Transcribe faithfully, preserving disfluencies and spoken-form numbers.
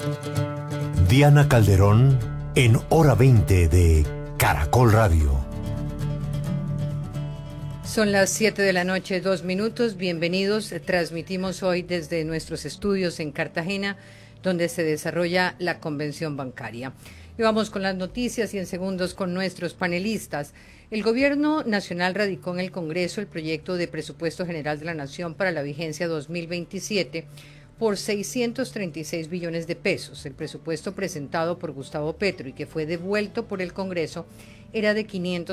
Diana Calderón en Hora veinte de Caracol Radio. Son las siete de la noche, dos minutos. Bienvenidos. Transmitimos hoy desde nuestros estudios en Cartagena, donde se desarrolla la convención bancaria. Y vamos con las noticias y en segundos con nuestros panelistas. El Gobierno Nacional radicó en el Congreso el proyecto de Presupuesto General de la Nación para la vigencia dos mil veintisiete por seiscientos treinta y seis billones de pesos. El presupuesto presentado por Gustavo Petro y que fue devuelto por el Congreso era de quinientos